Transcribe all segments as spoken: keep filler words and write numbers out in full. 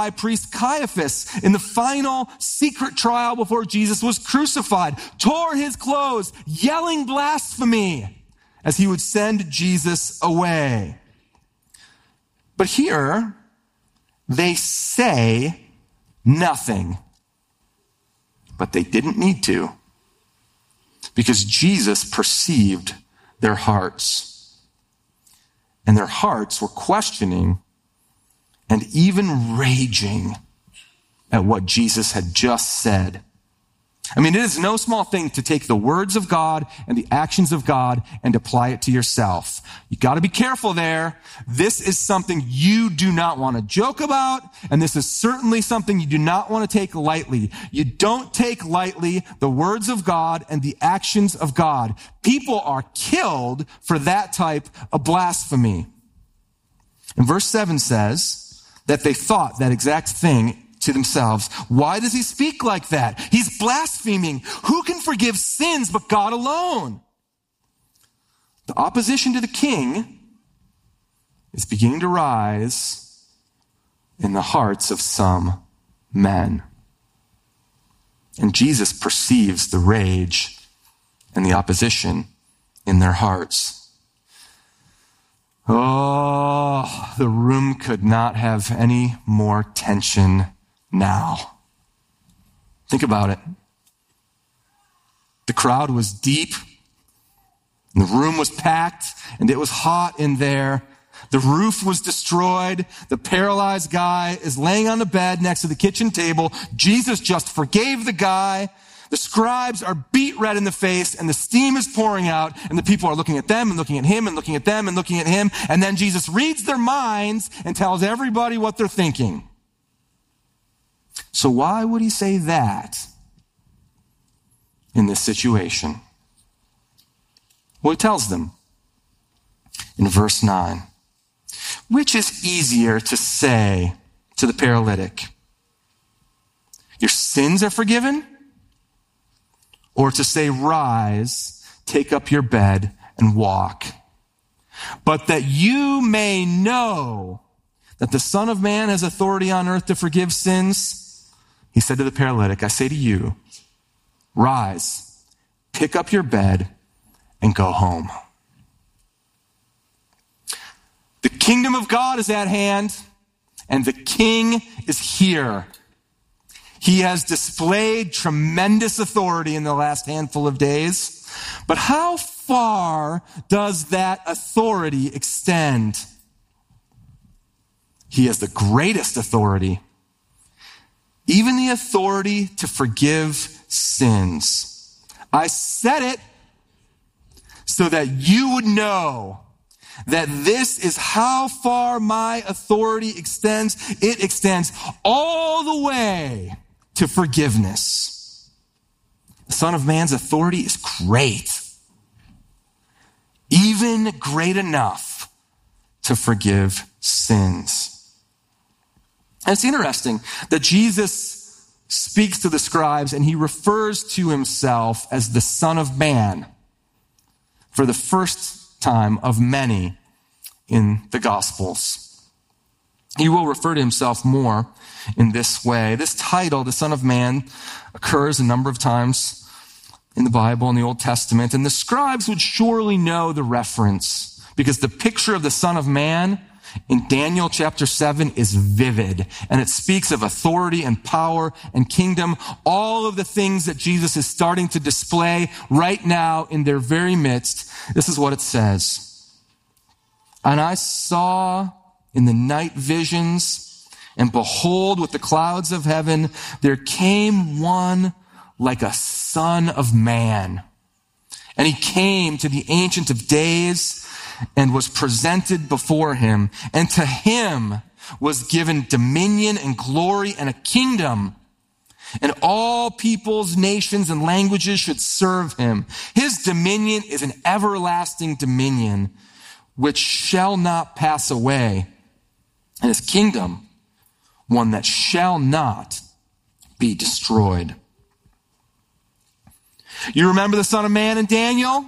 high priest Caiaphas in the final secret trial before Jesus was crucified, tore his clothes, yelling blasphemy as he would send Jesus away. But here, they say nothing. But they didn't need to, because Jesus perceived their hearts. And their hearts were questioning and even raging at what Jesus had just said. I mean, it is no small thing to take the words of God and the actions of God and apply it to yourself. You got to be careful there. This is something you do not want to joke about, and this is certainly something you do not want to take lightly. You don't take lightly the words of God and the actions of God. People are killed for that type of blasphemy. And verse seven says that they thought that exact thing to themselves. Why does he speak like that? He's blaspheming. Who can forgive sins but God alone? The opposition to the king is beginning to rise in the hearts of some men. And Jesus perceives the rage and the opposition in their hearts. Oh, the room could not have any more tension now. Think about it. The crowd was deep, and the room was packed, and it was hot in there. The roof was destroyed. The paralyzed guy is laying on the bed next to the kitchen table. Jesus just forgave the guy. The scribes are beat red in the face, and the steam is pouring out, and the people are looking at them and looking at him and looking at them and looking at him. And then Jesus reads their minds and tells everybody what they're thinking. So why would he say that in this situation? Well, he tells them in verse nine, which is easier to say to the paralytic, your sins are forgiven? Or to say, rise, take up your bed and walk. But that you may know that the Son of Man has authority on earth to forgive sins, he said to the paralytic, I say to you, rise, pick up your bed and go home. The kingdom of God is at hand, and the king is here. He has displayed tremendous authority in the last handful of days. But how far does that authority extend? He has the greatest authority, even the authority to forgive sins. I said it so that you would know that this is how far my authority extends. It extends all the way to forgiveness. The Son of Man's authority is great, even great enough to forgive sins. And it's interesting that Jesus speaks to the scribes and he refers to himself as the Son of Man for the first time of many in the Gospels. He will refer to himself more in this way. This title, the Son of Man, occurs a number of times in the Bible, in the Old Testament, and the scribes would surely know the reference because the picture of the Son of Man in Daniel chapter seven is vivid, and it speaks of authority and power and kingdom, all of the things that Jesus is starting to display right now in their very midst. This is what it says. And I saw in the night visions, and behold, with the clouds of heaven, there came one like a son of man. And he came to the Ancient of Days and was presented before him. And to him was given dominion and glory and a kingdom. And all peoples, nations, and languages should serve him. His dominion is an everlasting dominion which shall not pass away. And his kingdom, one that shall not be destroyed. You remember the Son of Man in Daniel?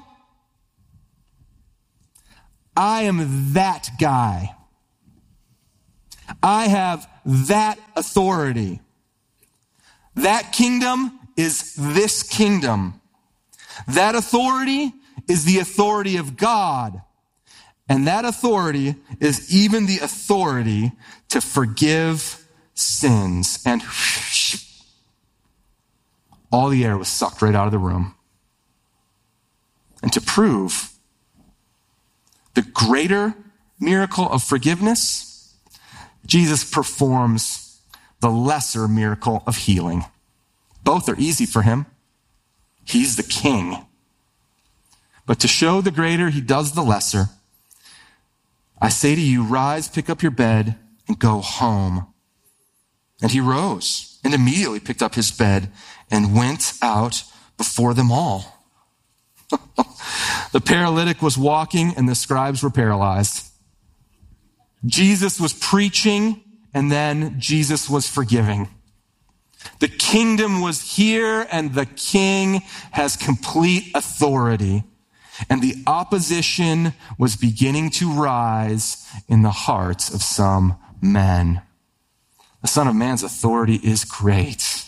I am that guy. I have that authority. That kingdom is this kingdom. That authority is the authority of God. And that authority is even the authority to forgive sins. And whoosh, all the air was sucked right out of the room. And to prove the greater miracle of forgiveness, Jesus performs the lesser miracle of healing. Both are easy for him. He's the king. But to show the greater, he does the lesser. I say to you, rise, pick up your bed, and go home. And he rose and immediately picked up his bed and went out before them all. The paralytic was walking and the scribes were paralyzed. Jesus was preaching and then Jesus was forgiving. The kingdom was here and the king has complete authority. And the opposition was beginning to rise in the hearts of some men. The Son of Man's authority is great,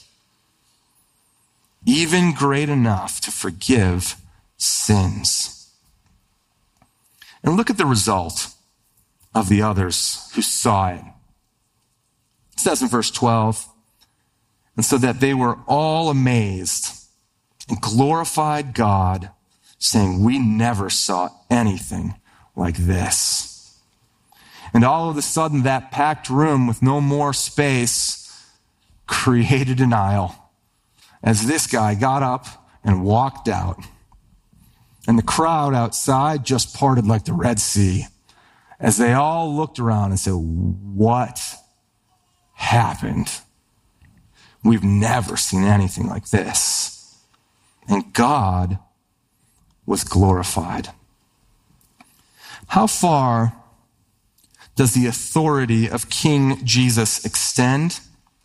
even great enough to forgive sins. And look at the result of the others who saw it. It says in verse twelve, and so that they were all amazed and glorified God, saying, we never saw anything like this. And all of a sudden, that packed room with no more space created an aisle as this guy got up and walked out. And the crowd outside just parted like the Red Sea as they all looked around and said, what happened? We've never seen anything like this. And God was glorified. How far does the authority of King Jesus extend?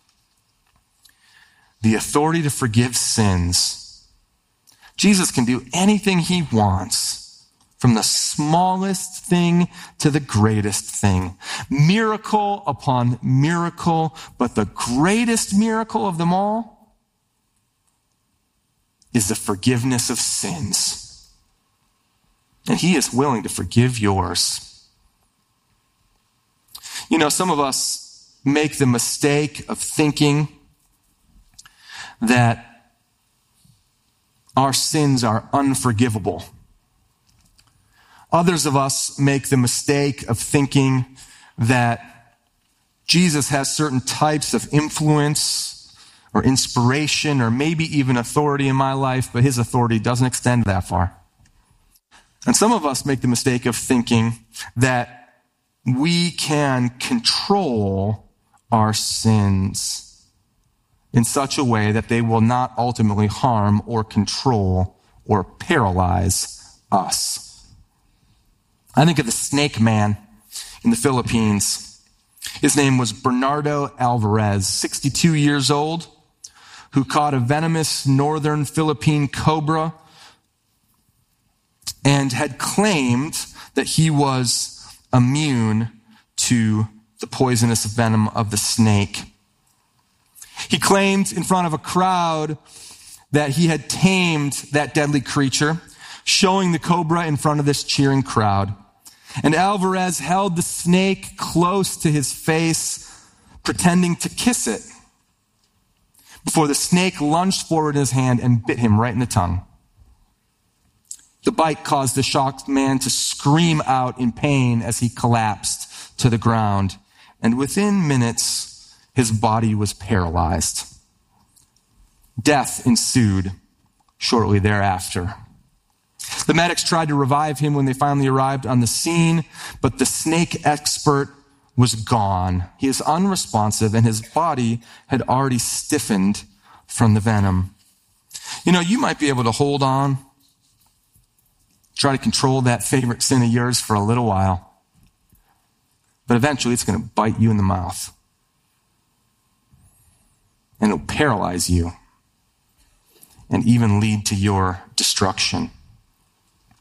The authority to forgive sins. Jesus can do anything he wants, from the smallest thing to the greatest thing. Miracle upon miracle, but the greatest miracle of them all is the forgiveness of sins. And he is willing to forgive yours. You know, some of us make the mistake of thinking that our sins are unforgivable. Others of us make the mistake of thinking that Jesus has certain types of influence or inspiration or maybe even authority in my life, but his authority doesn't extend that far. And some of us make the mistake of thinking that we can control our sins in such a way that they will not ultimately harm or control or paralyze us. I think of the snake man in the Philippines. His name was Bernardo Alvarez, sixty-two years old, who caught a venomous northern Philippine cobra and had claimed that he was immune to the poisonous venom of the snake. He claimed in front of a crowd that he had tamed that deadly creature, showing the cobra in front of this cheering crowd. And Alvarez held the snake close to his face, pretending to kiss it, before the snake lunged forward in his hand and bit him right in the tongue. The bite caused the shocked man to scream out in pain as he collapsed to the ground. And within minutes, his body was paralyzed. Death ensued shortly thereafter. The medics tried to revive him when they finally arrived on the scene, but the snake expert was gone. He is unresponsive, and his body had already stiffened from the venom. You know, you might be able to hold on, try to control that favorite sin of yours for a little while, but eventually it's going to bite you in the mouth, and it'll paralyze you and even lead to your destruction.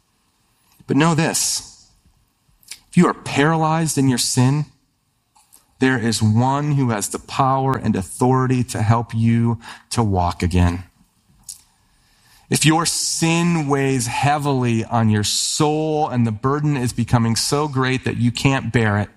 But know this, if you are paralyzed in your sin, There is one who has the power and authority to help you to walk again. If your sin weighs heavily on your soul and the burden is becoming so great that you can't bear it,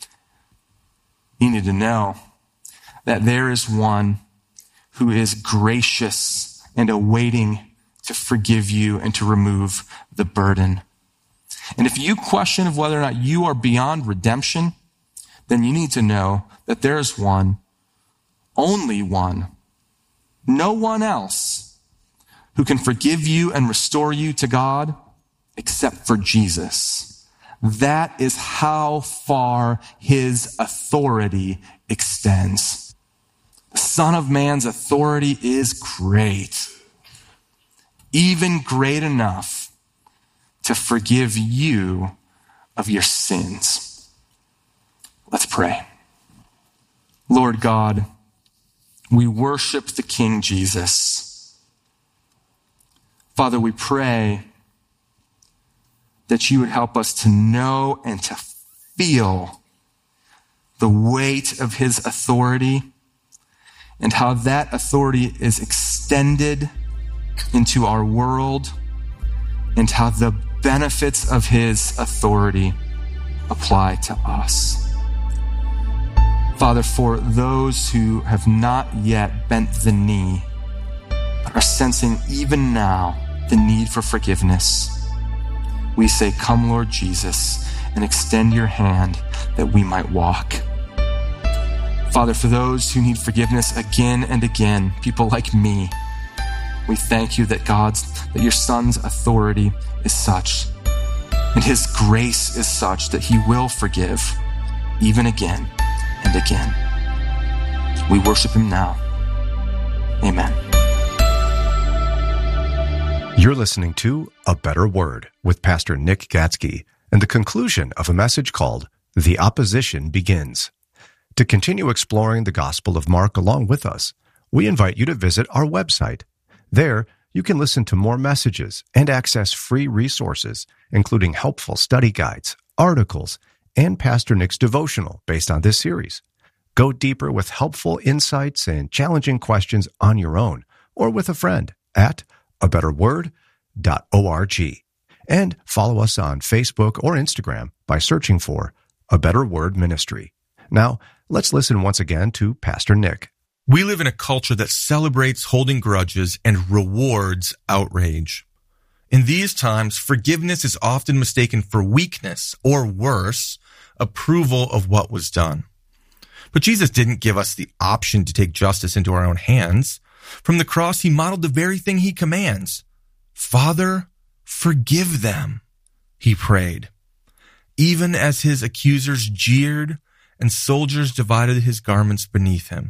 you need to know that there is one who is gracious and awaiting to forgive you and to remove the burden. And if you question of whether or not you are beyond redemption, then you need to know that there is one, only one, no one else who can forgive you and restore you to God except for Jesus. That is how far his authority extends. The Son of Man's authority is great, even great enough to forgive you of your sins. Let's pray. Lord God, we worship the King Jesus. Father, we pray that you would help us to know and to feel the weight of his authority and how that authority is extended into our world and how the benefits of his authority apply to us. Father, for those who have not yet bent the knee, but are sensing even now the need for forgiveness, we say, come, Lord Jesus, and extend your hand that we might walk. Father, for those who need forgiveness again and again, people like me, we thank you that God's, that your Son's authority is such, and his grace is such that he will forgive even again and again. We worship him now. Amen. You're listening to A Better Word with Pastor Nick Gatsky and the conclusion of a message called The Opposition Begins. To continue exploring the Gospel of Mark along with us, we invite you to visit our website. There, you can listen to more messages and access free resources, including helpful study guides, articles, and Pastor Nick's devotional based on this series. Go deeper with helpful insights and challenging questions on your own or with a friend at a better word dot org. And follow us on Facebook or Instagram by searching for A Better Word Ministry. Now, let's listen once again to Pastor Nick. We live in a culture that celebrates holding grudges and rewards outrage. In these times, forgiveness is often mistaken for weakness, or worse, approval of what was done. But Jesus didn't give us the option to take justice into our own hands. From the cross, he modeled the very thing he commands. Father, forgive them, he prayed. Even as his accusers jeered and soldiers divided his garments beneath him.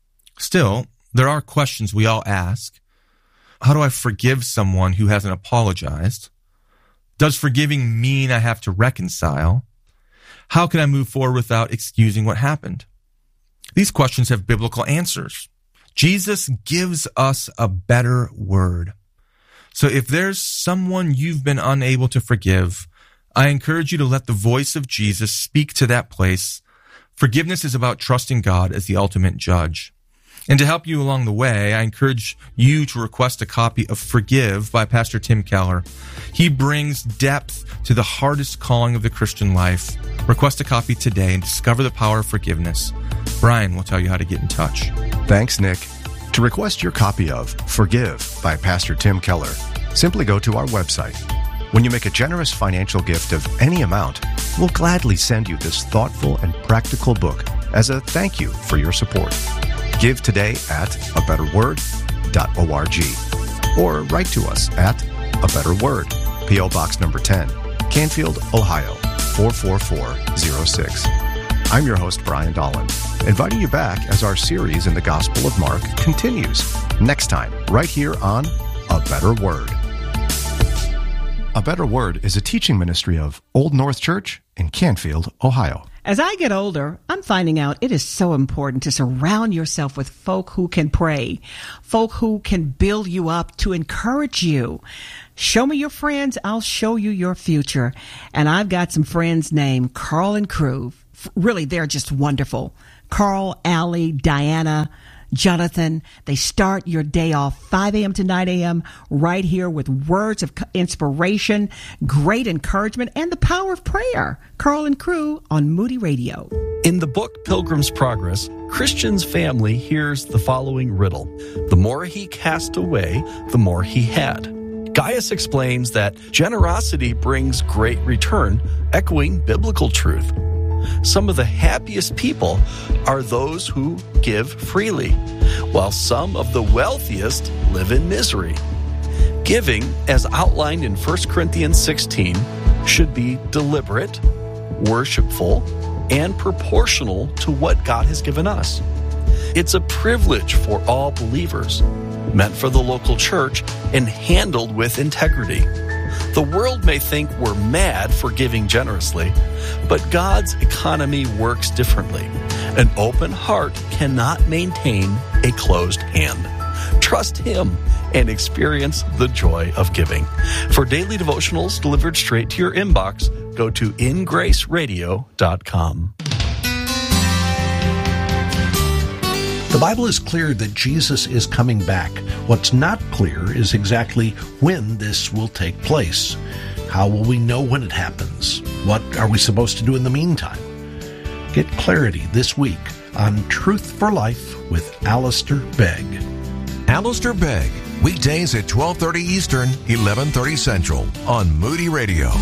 Still, there are questions we all ask. How do I forgive someone who hasn't apologized? Does forgiving mean I have to reconcile? How can I move forward without excusing what happened? These questions have biblical answers. Jesus gives us a better word. So if there's someone you've been unable to forgive, I encourage you to let the voice of Jesus speak to that place. Forgiveness is about trusting God as the ultimate judge. And to help you along the way, I encourage you to request a copy of Forgive by Pastor Tim Keller. He brings depth to the hardest calling of the Christian life. Request a copy today and discover the power of forgiveness. Brian will tell you how to get in touch. Thanks, Nick. To request your copy of Forgive by Pastor Tim Keller, simply go to our website. When you make a generous financial gift of any amount, we'll gladly send you this thoughtful and practical book as a thank you for your support. Give today at a better word dot org or write to us at A Better Word, P O Box number ten, Canfield, Ohio, four four four zero six. I'm your host, Brian Dolan, inviting you back as our series in the Gospel of Mark continues next time, right here on A Better Word. A Better Word is a teaching ministry of Old North Church in Canfield, Ohio. As I get older, I'm finding out it is so important to surround yourself with folk who can pray, folk who can build you up, to encourage you. Show me your friends, I'll show you your future. And I've got some friends named Carl and Crew. really, they're just wonderful. Carl, Allie, Diana, Jonathan, they start your day off five a.m. to nine a.m. right here with words of inspiration, great encouragement, and the power of prayer. Carl and crew on Moody Radio. In the book Pilgrim's Progress, Christian's family hears the following riddle. The more he cast away, the more he had. Gaius explains that generosity brings great return, echoing biblical truth. Some of the happiest people are those who give freely, while some of the wealthiest live in misery. Giving, as outlined in First Corinthians sixteen, should be deliberate, worshipful, and proportional to what God has given us. It's a privilege for all believers, meant for the local church and handled with integrity. The world may think we're mad for giving generously, but God's economy works differently. An open heart cannot maintain a closed hand. Trust Him and experience the joy of giving. For daily devotionals delivered straight to your inbox, go to in grace radio dot com. The Bible is clear that Jesus is coming back. What's not clear is exactly when this will take place. How will we know when it happens? What are we supposed to do in the meantime? Get clarity this week on Truth for Life with Alistair Begg. Alistair Begg, weekdays at twelve thirty Eastern, eleven thirty Central on Moody Radio.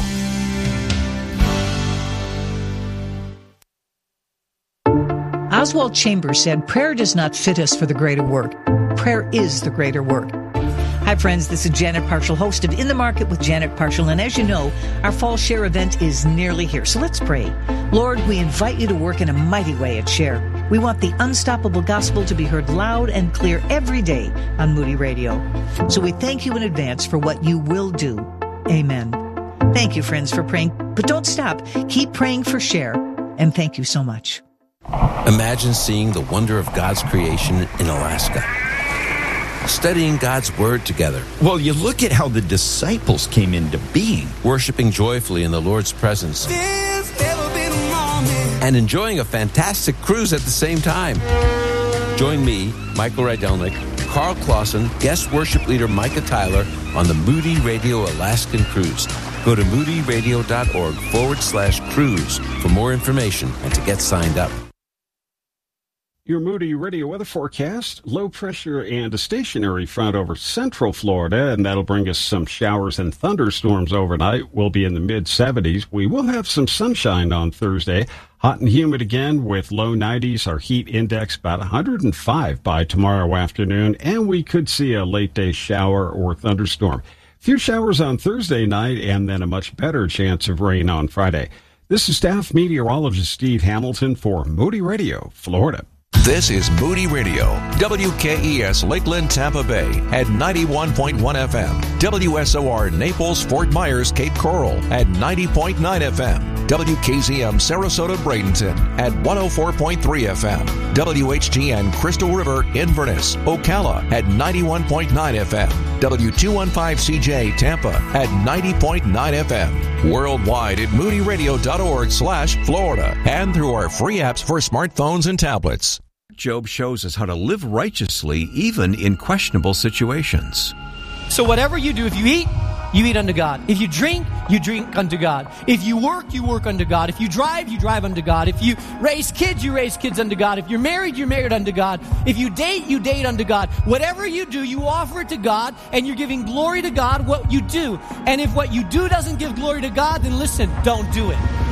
Oswald Chambers said, prayer does not fit us for the greater work. Prayer is the greater work. Hi, friends. This is Janet Parshall, host of In the Market with Janet Parshall. And as you know, our Fall Share event is nearly here. So let's pray. Lord, we invite you to work in a mighty way at Share. We want the unstoppable gospel to be heard loud and clear every day on Moody Radio. So we thank you in advance for what you will do. Amen. Thank you, friends, for praying. But don't stop. Keep praying for Share. And thank you so much. Imagine seeing the wonder of God's creation in Alaska. Studying God's Word together. Well, you look at how the disciples came into being. Worshiping joyfully in the Lord's presence. There's never been a moment. And enjoying a fantastic cruise at the same time. Join me, Michael Rydelnik, Carl Clausen, guest worship leader Micah Tyler on the Moody Radio Alaskan Cruise. Go to moody radio dot org forward slash cruise for more information and to get signed up. Your Moody Radio weather forecast, low pressure and a stationary front over central Florida, and that'll bring us some showers and thunderstorms overnight. We'll be in the mid seventies. We will have some sunshine on Thursday. Hot and humid again with low nineties. Our heat index about one hundred five by tomorrow afternoon, and we could see a late day shower or thunderstorm. Few showers on Thursday night, and then a much better chance of rain on Friday. This is staff meteorologist Steve Hamilton for Moody Radio, Florida. This is Moody Radio, W K E S Lakeland, Tampa Bay at ninety-one point one F M, W S O R Naples, Fort Myers, Cape Coral at ninety point nine F M, W K Z M Sarasota, Bradenton at one oh four point three F M, W H T N Crystal River, Inverness, Ocala at ninety-one point nine F M, W two fifteen C J Tampa at ninety point nine F M, worldwide at moody radio dot org slash Florida, and through our free apps for smartphones and tablets. Job shows us how to live righteously even in questionable situations. So whatever you do, if you eat, you eat unto God. If you drink, you drink unto God. If you work, you work unto God. If you drive, you drive unto God. If you raise kids, you raise kids unto God. If you're married, you're married unto God. If you date, you date unto God. Whatever you do, you offer it to God, and you're giving glory to God what you do. And if what you do doesn't give glory to God, then listen, don't do it.